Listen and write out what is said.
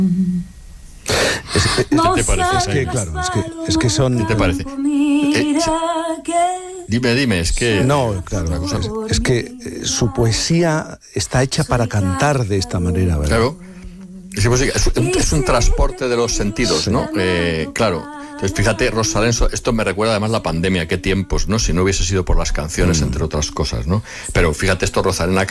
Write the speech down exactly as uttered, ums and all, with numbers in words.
Es, es, ¿Qué te parece? Es que, claro, es que, es que son... ¿Qué te parece? Eh, dime, dime, es que... No, claro, es, es que eh, su poesía está hecha para cantar de esta manera, ¿verdad? Claro. Es, es, un, es un transporte de los sentidos, ¿no? Eh, claro. Entonces, fíjate, Rosalén, esto me recuerda además la pandemia, qué tiempos, ¿no? Si no hubiese sido por las canciones, mm. entre otras cosas, ¿no? Pero fíjate esto, Rosalén